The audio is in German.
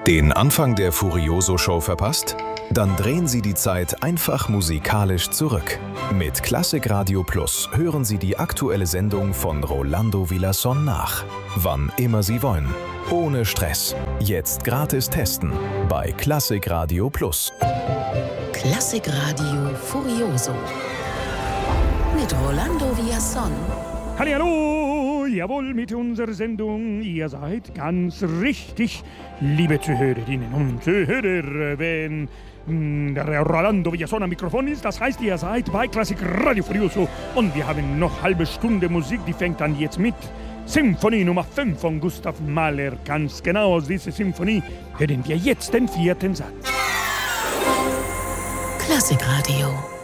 Den Anfang der Furioso-Show verpasst? Dann drehen Sie die Zeit einfach musikalisch zurück. Mit Klassik Radio Plus hören Sie die aktuelle Sendung von Rolando Villazón nach. Wann immer Sie wollen. Ohne Stress. Jetzt gratis testen bei Klassik Radio Plus. Klassik Radio Furioso mit Rolando Villazón. Hallihallo, jawohl, mit unserer Sendung. Ihr seid ganz richtig, liebe Zuhörerinnen und Zuhörer, wenn der Rolando Villazón am Mikrofon ist. Das heißt, ihr seid bei Klassik Radio Furioso und wir haben noch halbe Stunde Musik, die fängt an jetzt mit Symphonie Nummer 5 von Gustav Mahler. Ganz genau aus dieser Symphonie hören wir jetzt den 4. Satz. Klassik Radio.